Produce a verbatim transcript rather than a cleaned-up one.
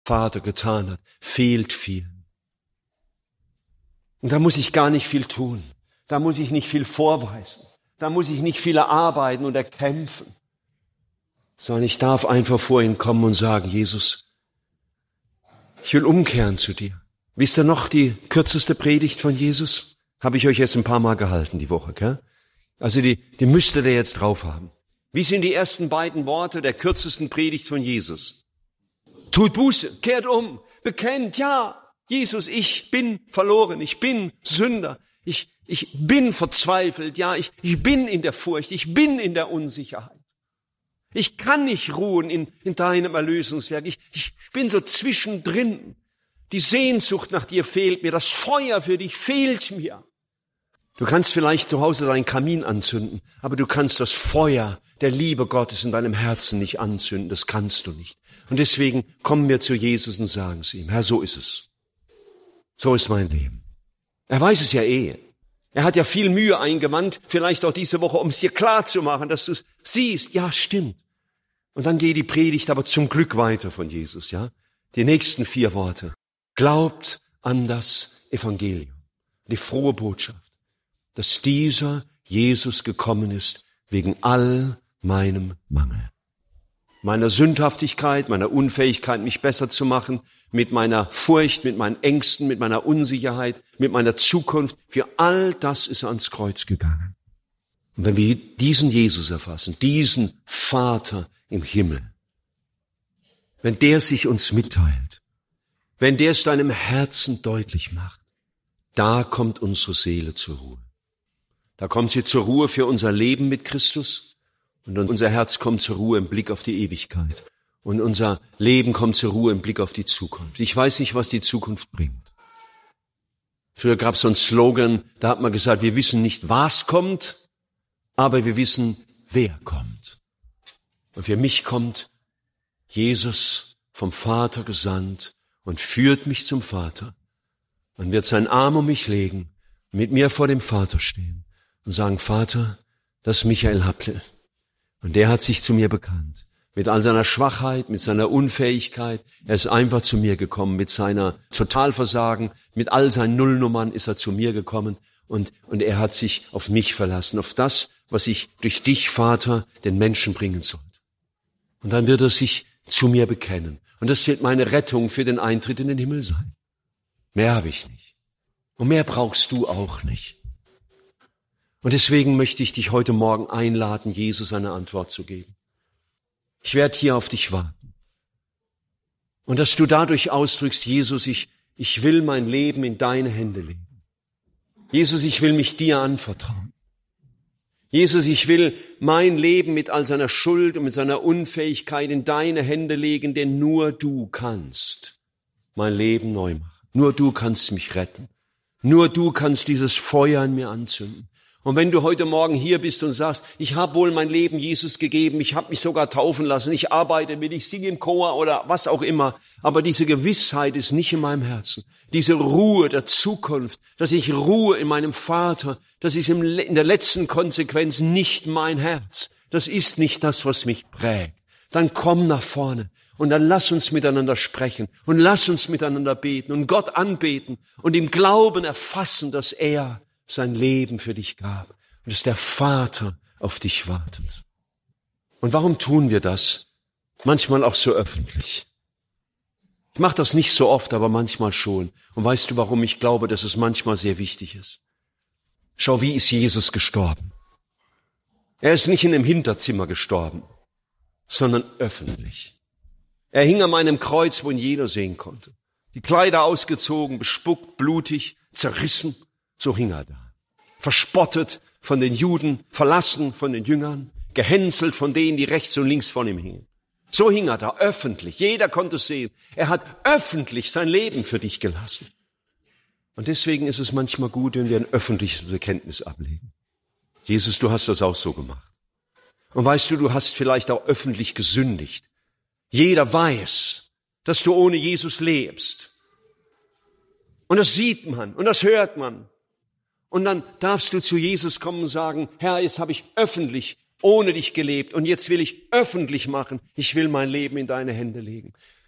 Vater getan hat, fehlt vielen. Und da muss ich gar nicht viel tun. Da muss ich nicht viel vorweisen. Da muss ich nicht viel erarbeiten und erkämpfen. Sondern ich darf einfach vor ihn kommen und sagen, Jesus, ich will umkehren zu dir. Wisst ihr noch die kürzeste Predigt von Jesus? Habe ich euch jetzt ein paar Mal gehalten die Woche, gell? Also die, die müsstet ihr jetzt drauf haben. Wie sind die ersten beiden Worte der kürzesten Predigt von Jesus? Tut Buße, kehrt um, bekennt, ja, Jesus, ich bin verloren, ich bin Sünder, ich, ich bin verzweifelt, ja, ich, ich bin in der Furcht, ich bin in der Unsicherheit. Ich kann nicht ruhen in, in deinem Erlösungswerk, ich, ich bin so zwischendrin. Die Sehnsucht nach dir fehlt mir, das Feuer für dich fehlt mir. Du kannst vielleicht zu Hause deinen Kamin anzünden, aber du kannst das Feuer der Liebe Gottes in deinem Herzen nicht anzünden, das kannst du nicht. Und deswegen kommen wir zu Jesus und sagen es ihm, Herr, so ist es. So ist mein Leben. Er weiß es ja eh. Er hat ja viel Mühe eingewandt, vielleicht auch diese Woche, um es dir klar zu machen, dass du es siehst. Ja, stimmt. Und dann geht die Predigt aber zum Glück weiter von Jesus, ja. Die nächsten vier Worte. Glaubt an das Evangelium, die frohe Botschaft, dass dieser Jesus gekommen ist wegen all meinem Mangel. Meiner Sündhaftigkeit, meiner Unfähigkeit, mich besser zu machen, mit meiner Furcht, mit meinen Ängsten, mit meiner Unsicherheit, mit meiner Zukunft. Für all das ist er ans Kreuz gegangen. Und wenn wir diesen Jesus erfassen, diesen Vater im Himmel, wenn der sich uns mitteilt, wenn der es deinem Herzen deutlich macht, da kommt unsere Seele zur Ruhe. Da kommt sie zur Ruhe für unser Leben mit Christus und unser Herz kommt zur Ruhe im Blick auf die Ewigkeit. Und unser Leben kommt zur Ruhe im Blick auf die Zukunft. Ich weiß nicht, was die Zukunft bringt. Früher gab es so einen Slogan, da hat man gesagt, wir wissen nicht, was kommt, aber wir wissen, wer kommt. Und für mich kommt Jesus vom Vater gesandt und führt mich zum Vater und wird seinen Arm um mich legen, mit mir vor dem Vater stehen und sagen, Vater, das ist Michael Happle. Und der hat sich zu mir bekannt. Mit all seiner Schwachheit, mit seiner Unfähigkeit. Er ist einfach zu mir gekommen. Mit seiner Totalversagen, mit all seinen Nullnummern ist er zu mir gekommen. Und, und er hat sich auf mich verlassen, auf das, was ich durch dich, Vater, den Menschen bringen sollte. Und dann wird er sich zu mir bekennen. Und das wird meine Rettung für den Eintritt in den Himmel sein. Mehr habe ich nicht. Und mehr brauchst du auch nicht. Und deswegen möchte ich dich heute Morgen einladen, Jesus eine Antwort zu geben. Ich werde hier auf dich warten. Und dass du dadurch ausdrückst, Jesus, ich, ich will mein Leben in deine Hände legen. Jesus, ich will mich dir anvertrauen. Jesus, ich will mein Leben mit all seiner Schuld und mit seiner Unfähigkeit in deine Hände legen, denn nur du kannst mein Leben neu machen. Nur du kannst mich retten. Nur du kannst dieses Feuer in mir anzünden. Und wenn du heute Morgen hier bist und sagst, ich habe wohl mein Leben Jesus gegeben, ich habe mich sogar taufen lassen, ich arbeite mit, ich singe im Chor oder was auch immer, aber diese Gewissheit ist nicht in meinem Herzen. Diese Ruhe der Zukunft, dass ich ruhe in meinem Vater, das ist in der letzten Konsequenz nicht mein Herz. Das ist nicht das, was mich prägt. Dann komm nach vorne und dann lass uns miteinander sprechen und lass uns miteinander beten und Gott anbeten und im Glauben erfassen, dass er sein Leben für dich gab und dass der Vater auf dich wartet. Und warum tun wir das? Manchmal auch so öffentlich. Ich mache das nicht so oft, aber manchmal schon. Und weißt du, warum ich glaube, dass es manchmal sehr wichtig ist? Schau, wie ist Jesus gestorben? Er ist nicht in einem Hinterzimmer gestorben, sondern öffentlich. Er hing an einem Kreuz, wo ihn jeder sehen konnte. Die Kleider ausgezogen, bespuckt, blutig, zerrissen. So hing er da. Verspottet von den Juden, verlassen von den Jüngern, gehänselt von denen, die rechts und links von ihm hingen. So hing er da, öffentlich. Jeder konnte es sehen. Er hat öffentlich sein Leben für dich gelassen. Und deswegen ist es manchmal gut, wenn wir ein öffentliches Bekenntnis ablegen. Jesus, du hast das auch so gemacht. Und weißt du, du hast vielleicht auch öffentlich gesündigt. Jeder weiß, dass du ohne Jesus lebst. Und das sieht man und das hört man. Und dann darfst du zu Jesus kommen und sagen, Herr, jetzt habe ich öffentlich ohne dich gelebt und jetzt will ich öffentlich machen, ich will mein Leben in deine Hände legen.